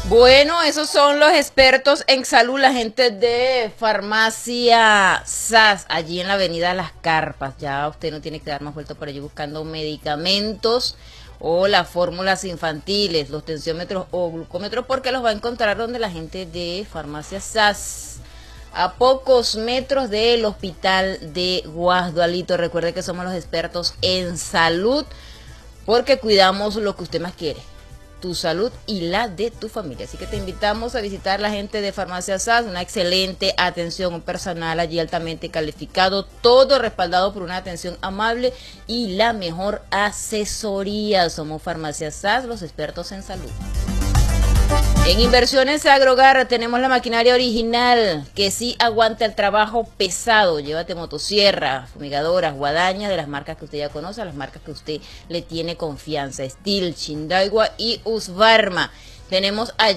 Bueno, esos son los expertos en salud, la gente de Farmacia SAS, allí en la avenida Las Carpas. Ya usted no tiene que dar más vueltas por allí buscando medicamentos o las fórmulas infantiles, los tensiómetros o glucómetros, porque los va a encontrar donde la gente de Farmacia SAS. A pocos metros del hospital de Guasdualito. Recuerde que somos los expertos en salud, porque cuidamos lo que usted más quiere, tu salud y la de tu familia. Así que te invitamos a visitar la gente de Farmacia SAS, una excelente atención, un personal allí altamente calificado, todo respaldado por una atención amable y la mejor asesoría. Somos Farmacia SAS, los expertos en salud. En Inversiones Agrogar tenemos la maquinaria original que sí aguanta el trabajo pesado. Llévate motosierra, fumigadoras, guadañas de las marcas que usted ya conoce, las marcas que usted le tiene confianza. Steel, Chindaiwa y Husqvarna. Tenemos allí